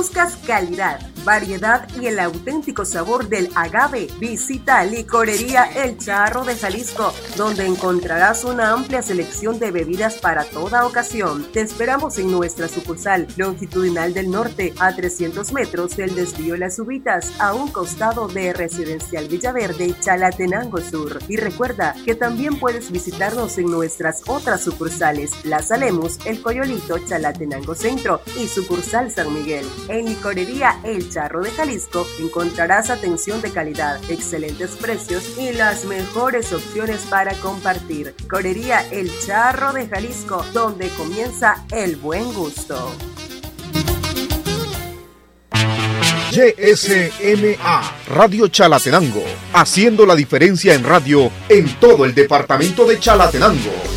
buscas calidad, variedad y el auténtico sabor del agave, visita Licorería El Charro de Jalisco, donde encontrarás una amplia selección de bebidas para toda ocasión. Te esperamos en nuestra sucursal longitudinal del norte, a 300 metros del desvío Las Ubitas, a un costado de Residencial Villaverde, Chalatenango Sur. Y recuerda que también puedes visitarnos en nuestras otras sucursales, Plaza Lemus, El Coyolito, Chalatenango Centro y sucursal San Miguel. En Licorería El Charro de Jalisco encontrarás atención de calidad, excelentes precios y las mejores opciones para compartir. Licorería El Charro de Jalisco, donde comienza el buen gusto. YSMA Radio Chalatenango, haciendo la diferencia en radio en todo el departamento de Chalatenango.